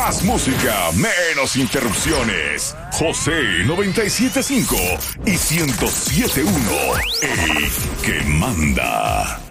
Más música, menos interrupciones. José 97.5 y 107.1, el que manda.